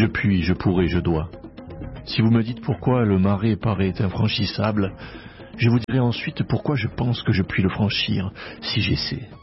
Je puis, je pourrai, je dois. Si vous me dites pourquoi le marais paraît infranchissable, je vous dirai ensuite pourquoi je pense que je puis le franchir, si j'essaie.